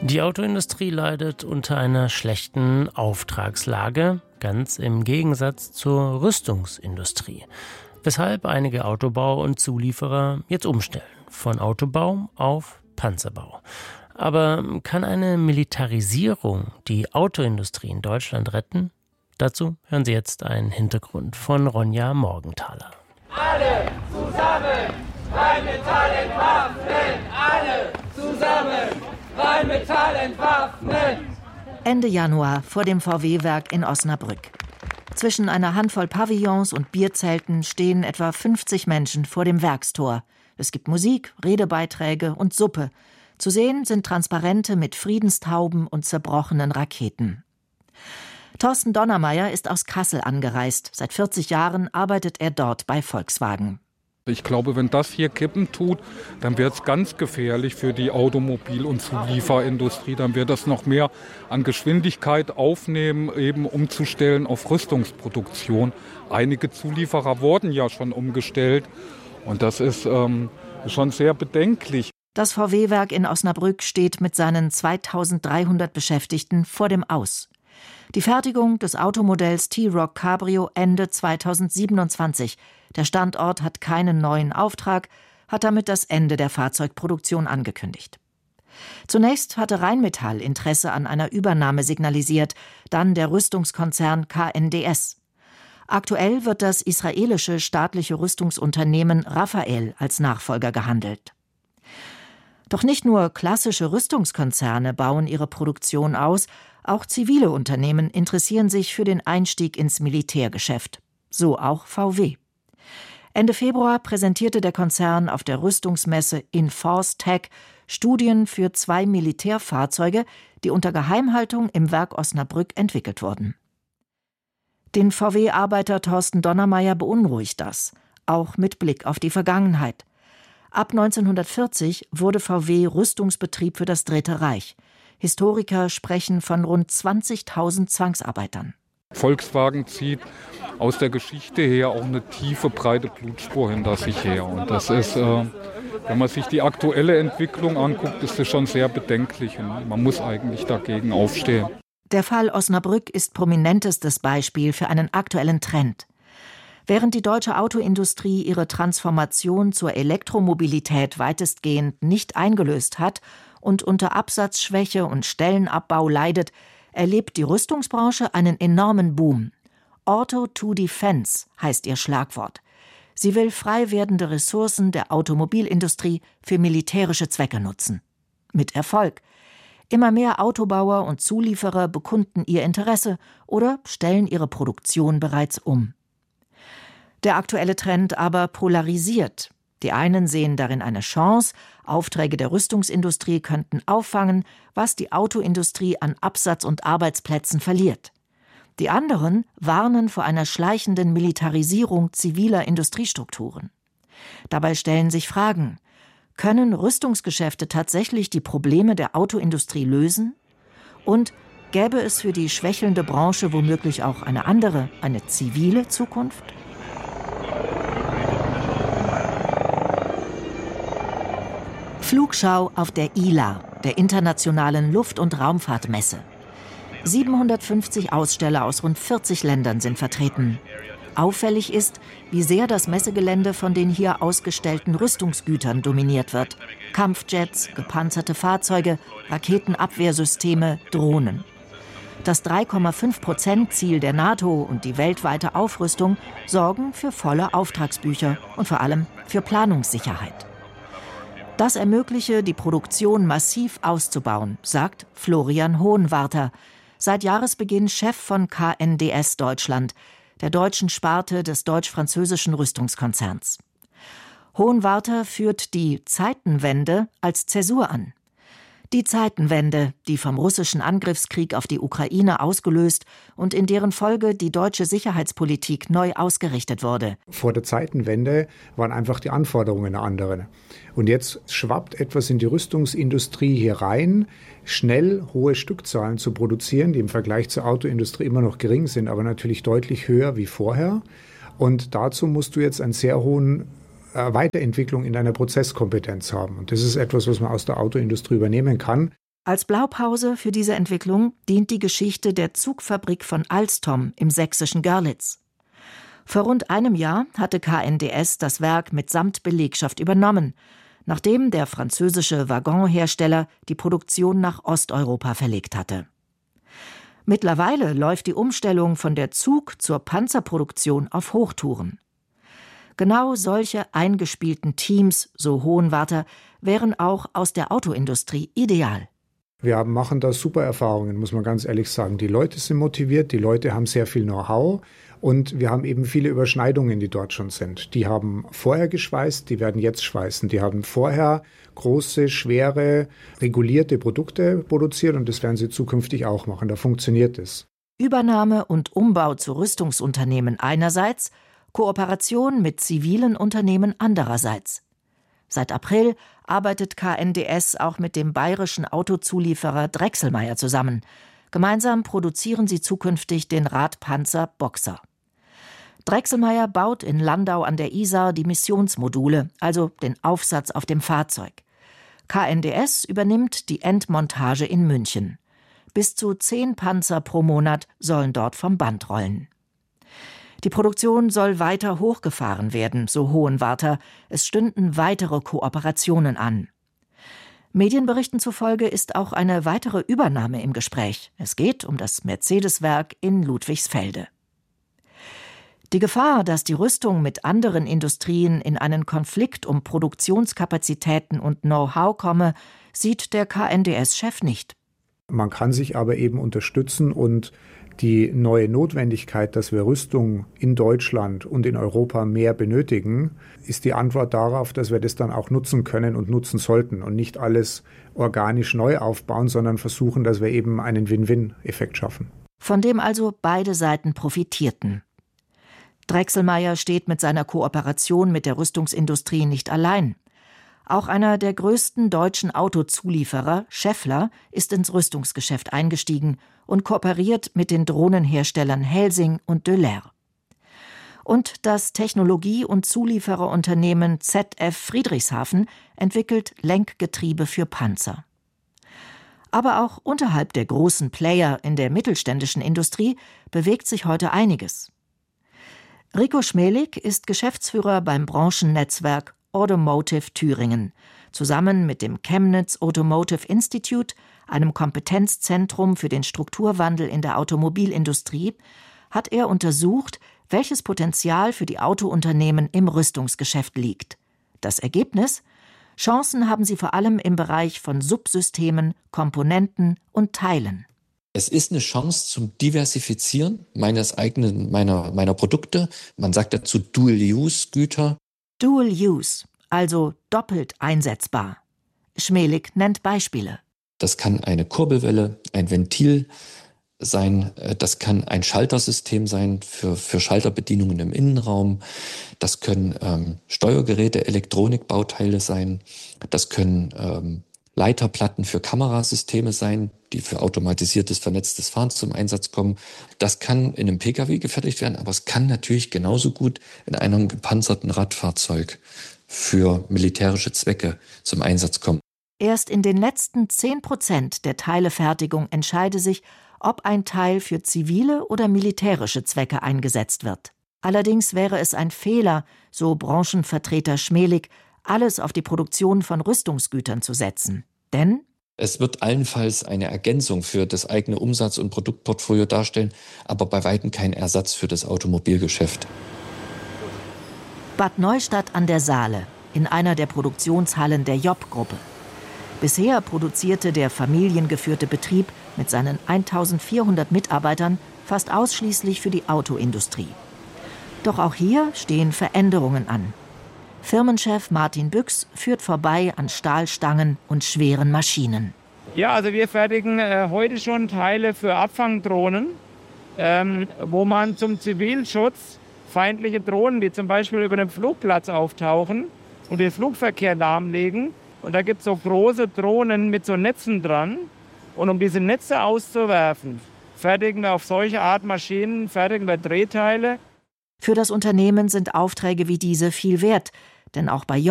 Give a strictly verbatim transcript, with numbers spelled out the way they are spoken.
Die Autoindustrie leidet unter einer schlechten Auftragslage, ganz im Gegensatz zur Rüstungsindustrie, weshalb einige Autobauer und Zulieferer jetzt umstellen, von Autobau auf Panzerbau. Aber kann eine Militarisierung die Autoindustrie in Deutschland retten? Dazu hören Sie jetzt einen Hintergrund von Ronja Morgenthaler. Alle zusammen, Rheinmetall entwaffnen! Alle zusammen, Rheinmetall entwaffnen! Ende Januar vor dem V W-Werk in Osnabrück. Zwischen einer Handvoll Pavillons und Bierzelten stehen etwa fünfzig Menschen vor dem Werkstor. Es gibt Musik, Redebeiträge und Suppe. Zu sehen sind Transparente mit Friedenstauben und zerbrochenen Raketen. Thorsten Donnermeyer ist aus Kassel angereist. Seit vierzig Jahren arbeitet er dort bei Volkswagen. Ich glaube, wenn das hier kippen tut, dann wird es ganz gefährlich für die Automobil- und Zulieferindustrie. Dann wird das noch mehr an Geschwindigkeit aufnehmen, eben umzustellen auf Rüstungsproduktion. Einige Zulieferer wurden ja schon umgestellt und das ist ähm, schon sehr bedenklich. Das V W-Werk in Osnabrück steht mit seinen zweitausenddreihundert Beschäftigten vor dem Aus. Die Fertigung des Automodells T-Roc Cabrio Ende zweitausendsiebenundzwanzig. Der Standort hat keinen neuen Auftrag, hat damit das Ende der Fahrzeugproduktion angekündigt. Zunächst hatte Rheinmetall Interesse an einer Übernahme signalisiert, dann der Rüstungskonzern K N D S. Aktuell wird das israelische staatliche Rüstungsunternehmen Rafael als Nachfolger gehandelt. Doch nicht nur klassische Rüstungskonzerne bauen ihre Produktion aus, auch zivile Unternehmen interessieren sich für den Einstieg ins Militärgeschäft. So auch V W. Ende Februar präsentierte der Konzern auf der Rüstungsmesse Inforce Tech Studien für zwei Militärfahrzeuge, die unter Geheimhaltung im Werk Osnabrück entwickelt wurden. Den V W-Arbeiter Thorsten Donnermeyer beunruhigt das, auch mit Blick auf die Vergangenheit. Ab neunzehnhundertvierzig wurde V W Rüstungsbetrieb für das Dritte Reich. Historiker sprechen von rund zwanzigtausend Zwangsarbeitern. Volkswagen zieht aus der Geschichte her auch eine tiefe, breite Blutspur hinter sich her. Und das ist, äh, wenn man sich die aktuelle Entwicklung anguckt, ist das schon sehr bedenklich. Und man muss eigentlich dagegen aufstehen. Der Fall Osnabrück ist prominentestes Beispiel für einen aktuellen Trend. Während die deutsche Autoindustrie ihre Transformation zur Elektromobilität weitestgehend nicht eingelöst hat und unter Absatzschwäche und Stellenabbau leidet, erlebt die Rüstungsbranche einen enormen Boom. Auto to Defense heißt ihr Schlagwort. Sie will frei werdende Ressourcen der Automobilindustrie für militärische Zwecke nutzen. Mit Erfolg. Immer mehr Autobauer und Zulieferer bekunden ihr Interesse oder stellen ihre Produktion bereits um. Der aktuelle Trend aber polarisiert. Die einen sehen darin eine Chance, Aufträge der Rüstungsindustrie könnten auffangen, was die Autoindustrie an Absatz und Arbeitsplätzen verliert. Die anderen warnen vor einer schleichenden Militarisierung ziviler Industriestrukturen. Dabei stellen sich Fragen: Können Rüstungsgeschäfte tatsächlich die Probleme der Autoindustrie lösen? Und gäbe es für die schwächelnde Branche womöglich auch eine andere, eine zivile Zukunft? Flugschau auf der I L A, der Internationalen Luft- und Raumfahrtmesse. siebenhundertfünfzig Aussteller aus rund vierzig Ländern sind vertreten. Auffällig ist, wie sehr das Messegelände von den hier ausgestellten Rüstungsgütern dominiert wird. Kampfjets, gepanzerte Fahrzeuge, Raketenabwehrsysteme, Drohnen. Das drei Komma fünf Prozent Ziel der NATO und die weltweite Aufrüstung sorgen für volle Auftragsbücher und vor allem für Planungssicherheit. Das ermögliche, die Produktion massiv auszubauen, sagt Florian Hohenwarter, seit Jahresbeginn Chef von K N D S Deutschland, der deutschen Sparte des deutsch-französischen Rüstungskonzerns. Hohenwarter führt die Zeitenwende als Zäsur an. Die Zeitenwende, die vom russischen Angriffskrieg auf die Ukraine ausgelöst und in deren Folge die deutsche Sicherheitspolitik neu ausgerichtet wurde. Vor der Zeitenwende waren einfach die Anforderungen andere. Und jetzt schwappt etwas in die Rüstungsindustrie hier rein, schnell hohe Stückzahlen zu produzieren, die im Vergleich zur Autoindustrie immer noch gering sind, aber natürlich deutlich höher wie vorher. Und dazu musst du jetzt einen sehr hohen Weiterentwicklung in deiner Prozesskompetenz haben. Und das ist etwas, was man aus der Autoindustrie übernehmen kann. Als Blaupause für diese Entwicklung dient die Geschichte der Zugfabrik von Alstom im sächsischen Görlitz. Vor rund einem Jahr hatte K N D S das Werk mitsamt Belegschaft übernommen, nachdem der französische Waggonhersteller die Produktion nach Osteuropa verlegt hatte. Mittlerweile läuft die Umstellung von der Zug- zur Panzerproduktion auf Hochtouren. Genau solche eingespielten Teams, so Hohenwarter, wären auch aus der Autoindustrie ideal. Wir machen da super Erfahrungen, muss man ganz ehrlich sagen. Die Leute sind motiviert, die Leute haben sehr viel Know-how und wir haben eben viele Überschneidungen, die dort schon sind. Die haben vorher geschweißt, die werden jetzt schweißen. Die haben vorher große, schwere, regulierte Produkte produziert und das werden sie zukünftig auch machen. Da funktioniert es. Übernahme und Umbau zu Rüstungsunternehmen einerseits, Kooperation mit zivilen Unternehmen andererseits. Seit April arbeitet K N D S auch mit dem bayerischen Autozulieferer Drechselmeier zusammen. Gemeinsam produzieren sie zukünftig den Radpanzer Boxer. Drechselmeier baut in Landau an der Isar die Missionsmodule, also den Aufsatz auf dem Fahrzeug. K N D S übernimmt die Endmontage in München. Bis zu zehn Panzer pro Monat sollen dort vom Band rollen. Die Produktion soll weiter hochgefahren werden, so Hohenwarter. Es stünden weitere Kooperationen an. Medienberichten zufolge ist auch eine weitere Übernahme im Gespräch. Es geht um das Mercedes-Werk in Ludwigsfelde. Die Gefahr, dass die Rüstung mit anderen Industrien in einen Konflikt um Produktionskapazitäten und Know-how komme, sieht der K N D S-Chef nicht. Man kann sich aber eben unterstützen und die neue Notwendigkeit, dass wir Rüstung in Deutschland und in Europa mehr benötigen, ist die Antwort darauf, dass wir das dann auch nutzen können und nutzen sollten und nicht alles organisch neu aufbauen, sondern versuchen, dass wir eben einen Win-Win-Effekt schaffen. Von dem also beide Seiten profitierten. Drechselmeier steht mit seiner Kooperation mit der Rüstungsindustrie nicht allein. Auch einer der größten deutschen Autozulieferer, Schaeffler, ist ins Rüstungsgeschäft eingestiegen und kooperiert mit den Drohnenherstellern Helsing und Döler. Und das Technologie- und Zuliefererunternehmen Z F Friedrichshafen entwickelt Lenkgetriebe für Panzer. Aber auch unterhalb der großen Player in der mittelständischen Industrie bewegt sich heute einiges. Rico Schmelig ist Geschäftsführer beim Branchennetzwerk Automotive Thüringen. Zusammen mit dem Chemnitz Automotive Institute, einem Kompetenzzentrum für den Strukturwandel in der Automobilindustrie, hat er untersucht, welches Potenzial für die Autounternehmen im Rüstungsgeschäft liegt. Das Ergebnis? Chancen haben sie vor allem im Bereich von Subsystemen, Komponenten und Teilen. Es ist eine Chance zum Diversifizieren meines eigenen, meiner, meiner Produkte. Man sagt dazu Dual-Use-Güter. Dual-Use, also doppelt einsetzbar. Schmelig nennt Beispiele. Das kann eine Kurbelwelle, ein Ventil sein, das kann ein Schaltersystem sein für, für Schalterbedienungen im Innenraum, das können ähm, Steuergeräte, Elektronikbauteile sein, das können ähm, Leiterplatten für Kamerasysteme sein, die für automatisiertes, vernetztes Fahren zum Einsatz kommen. Das kann in einem Pkw gefertigt werden, aber es kann natürlich genauso gut in einem gepanzerten Radfahrzeug für militärische Zwecke zum Einsatz kommen. Erst in den letzten zehn Prozent der Teilefertigung entscheide sich, ob ein Teil für zivile oder militärische Zwecke eingesetzt wird. Allerdings wäre es ein Fehler, so Branchenvertreter Schmelig, alles auf die Produktion von Rüstungsgütern zu setzen. Denn es wird allenfalls eine Ergänzung für das eigene Umsatz- und Produktportfolio darstellen, aber bei weitem kein Ersatz für das Automobilgeschäft. Bad Neustadt an der Saale, in einer der Produktionshallen der Job-Gruppe. Bisher produzierte der familiengeführte Betrieb mit seinen eintausendvierhundert Mitarbeitern fast ausschließlich für die Autoindustrie. Doch auch hier stehen Veränderungen an. Firmenchef Martin Büchs führt vorbei an Stahlstangen und schweren Maschinen. Ja, also wir fertigen äh, heute schon Teile für Abfangdrohnen, ähm, wo man zum Zivilschutz feindliche Drohnen, die zum Beispiel über den Flugplatz auftauchen und den Flugverkehr lahmlegen. Und da gibt es so große Drohnen mit so Netzen dran. Und um diese Netze auszuwerfen, fertigen wir auf solche Art Maschinen, fertigen wir Drehteile. Für das Unternehmen sind Aufträge wie diese viel wert, denn auch bei